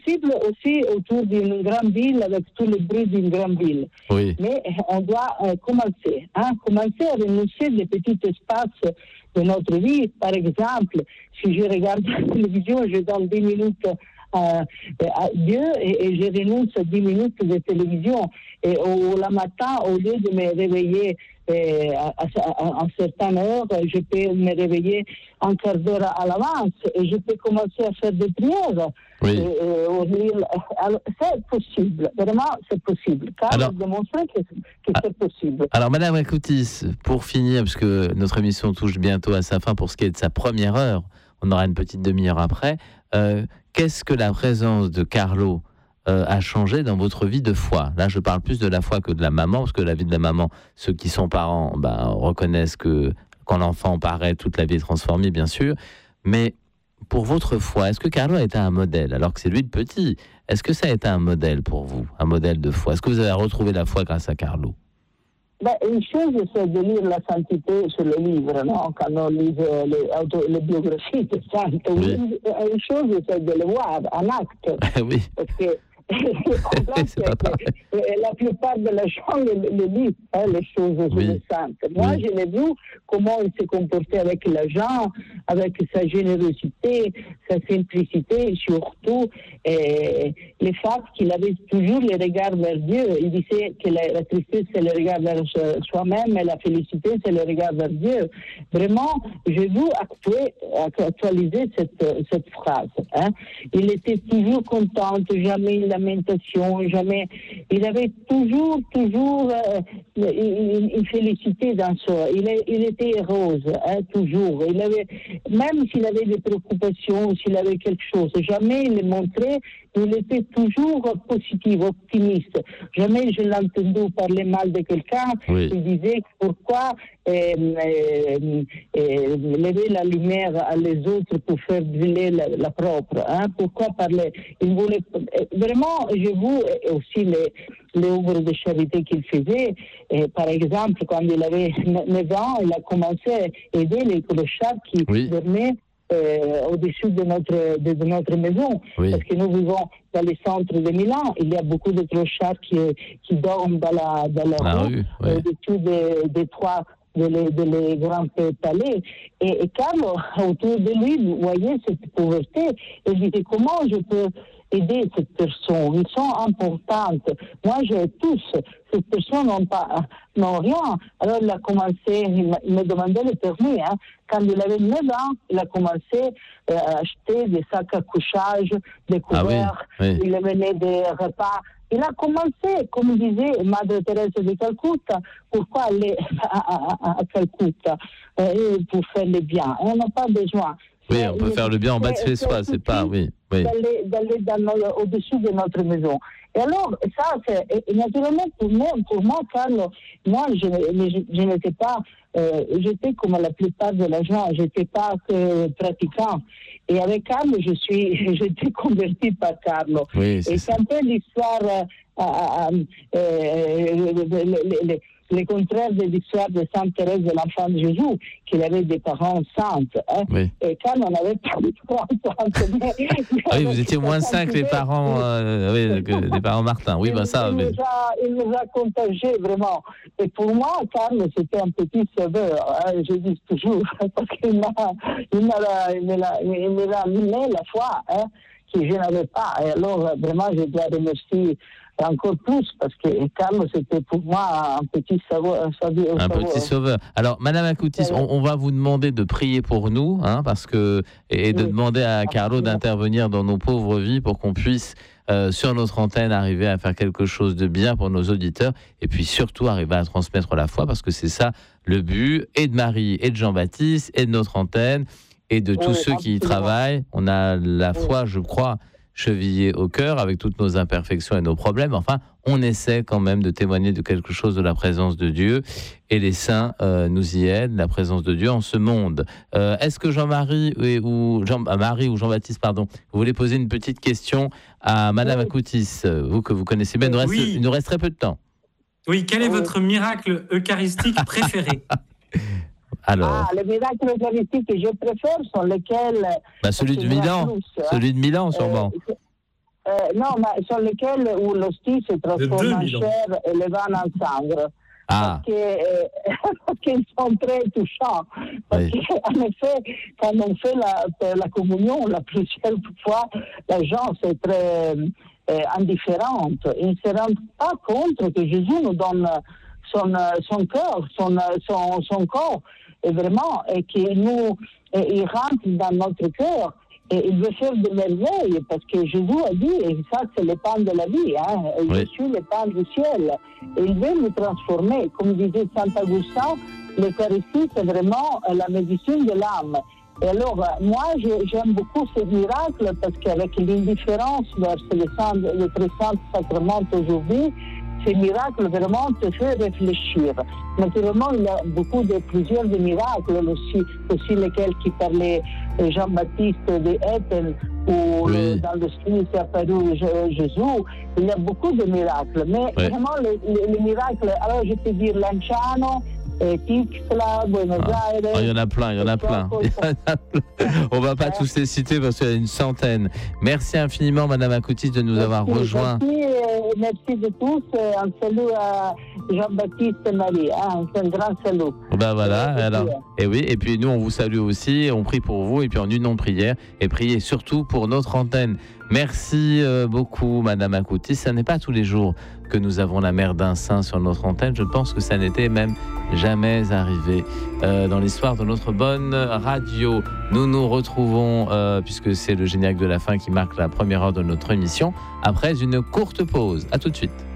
possible aussi autour d'une grande ville, avec tous les bruits d'une grande ville. Oui. Mais on doit commencer à renoncer des petits espaces de notre vie. Par exemple, si je regarde la télévision, je donne 10 minutes à Dieu et je renonce à 10 minutes de télévision. Et le matin, au lieu de me réveiller à une certaine heure, je peux me réveiller un quart d'heure à l'avance et je peux commencer à faire des prières. Oui. Alors, c'est possible, vraiment c'est possible. Car on démontre que c'est possible. Alors Madame Akoutis, pour finir, parce que notre émission touche bientôt à sa fin pour ce qui est de sa première heure, on aura une petite demi-heure après, qu'est-ce que la présence de Carlo a changé dans votre vie de foi? Là, je parle plus de la foi que de la maman, parce que la vie de la maman, ceux qui sont parents reconnaissent que quand l'enfant paraît, toute la vie est transformée, bien sûr. Mais pour votre foi, est-ce que Carlo a été un modèle, alors que c'est lui le petit? Est-ce que ça a été un modèle pour vous, un modèle de foi? Est-ce que vous avez retrouvé la foi grâce à Carlo? Une chose, c'est de lire la sainteté sur les livres, non? Quand on lit les biographies de saints. Oui. Une chose, c'est de le voir en acte. Oui. Parce que c'est pas pareil. La plupart de la gens le lisent, les choses saintes. Moi, je l'ai vu comment il s'est comporté avec l'argent, avec sa générosité, sa simplicité, surtout le fait qu'il avait toujours le regard vers Dieu. Il disait que la tristesse, c'est le regard vers soi-même, et la félicité, c'est le regard vers Dieu. Vraiment, j'ai vu actualiser cette phrase. Il était toujours content, jamais une lamentation, jamais. Il avait toujours une félicité dans soi. Il était rose, toujours. Même s'il avait des préoccupations, s'il avait quelque chose, jamais il le montrait. Il était toujours positif, optimiste. Jamais je l'ai entendu parler mal de quelqu'un. Oui. Il disait pourquoi lever la lumière à les autres pour faire briller la propre. Pourquoi parler? Il voulait vraiment, je vois aussi les œuvres de charité qu'il faisait. Par exemple, quand il avait 9 ans, il a commencé à aider les clochards qui dormaient au-dessus de notre maison. Oui. Parce que nous vivons dans le centre de Milan. Il y a beaucoup de clochards qui dorment dans la rue, au-dessus des toits les grands palais. Et Carlo, autour de lui, vous voyez cette pauvreté. Et il disait, comment je peux aider cette personne? Ils sont importantes. Moi, j'ai tous. Ces personnes n'ont rien. Alors, il a commencé, il me demandait le permis. Quand il avait 9 ans, il a commencé à acheter des sacs à couchage, des couverts. Il venait des repas. Il a commencé, comme disait Madre Thérèse de Calcutta, pourquoi aller à Calcutta pour faire le bien? On n'a pas besoin. Oui, on peut faire le bien en bas de chez soi, c'est pas, d'aller au-dessus de notre maison. Et alors, ça, c'est naturellement pour moi, Carlo, moi, je n'étais pas, j'étais comme la plupart de la gens, j'étais pas pratiquant. Et avec Carlo, j'étais convertie par Carlo. Oui, et c'est un peu l'histoire, le contraire de l'histoire de Sainte Thérèse de l'Enfant de Jésus, qu'il avait des parents saintes. Et Carlo n'avait pas de parents saintes. Vous étiez moins 5 les parents, les parents Martin. Oui, il nous a contagiés, vraiment. Et pour moi, Carlo, c'était un petit sauveur. Je dis toujours, parce qu'il m'a amené la foi que je n'avais pas. Et alors, vraiment, je dois remercier encore plus, parce que Carlo, c'était pour moi un petit sauveur. Petit sauveur. Alors, Madame Akoutis, on va vous demander de prier pour nous, parce que, et de demander à Carlo d'intervenir dans nos pauvres vies pour qu'on puisse, sur notre antenne, arriver à faire quelque chose de bien pour nos auditeurs, et puis surtout arriver à transmettre la foi, parce que c'est ça le but, et de Marie, et de Jean-Baptiste, et de notre antenne, et de tous ceux qui y travaillent. On a la foi, je crois, chevillée au cœur, avec toutes nos imperfections et nos problèmes. Enfin, on essaie quand même de témoigner de quelque chose de la présence de Dieu, et les saints nous y aident, la présence de Dieu en ce monde. Est-ce que Marie ou Jean-Baptiste, vous voulez poser une petite question à Madame Akoutis, vous que vous connaissez bien? Il nous reste très peu de temps. Oui, quel est votre miracle eucharistique préféré? Alors, les miracles eucharistiques que je préfère sont lesquels... celui de Milan, sûrement. non, mais sur lesquels où l'hostie se transforme en chair et le vin en sangre. Parce qu'ils sont très touchants. Parce qu'en effet, quand on fait la communion, la plusieurs fois, les gens sont très indifférents. Ils ne se rendent pas compte que Jésus nous donne son cœur, son corps, et vraiment, et qu'il il rentre dans notre cœur. Et il veut faire des merveilles, parce que Jésus a dit, et ça c'est le pain de la vie, je suis le pain du ciel. Et il veut nous transformer. Comme disait Saint Augustin, l'Eucharistie c'est vraiment la médecine de l'âme. Et alors, moi j'aime beaucoup ce miracle, parce qu'avec l'indifférence vers le très saint sacrement aujourd'hui, ces miracles vraiment te fait réfléchir. Naturellement, il y a plusieurs miracles aussi lesquels qui parlaient Jean-Baptiste de Etten, où dans le ciel s'est apparu Jésus. Il y a beaucoup de miracles, mais vraiment les miracles, alors je peux dire Lanciano, Tixla, Buenos Aires. Il y en a plein. On ne va pas tous les citer parce qu'il y a une centaine. Merci infiniment, Madame Akoutsis, de nous avoir rejoints. Merci de tous. Un salut à Jean-Baptiste et Marie. Un grand salut. Et puis nous, on vous salue aussi. On prie pour vous et puis en union de prière. Et priez surtout pour notre antenne. Merci beaucoup, Madame Akoutsis. Ce n'est pas tous les jours que nous avons la mère d'un saint sur notre antenne. Je pense que ça n'était même jamais arrivé dans l'histoire de notre bonne radio. Nous nous retrouvons, puisque c'est le générique de la fin qui marque la première heure de notre émission, après une courte pause. À tout de suite.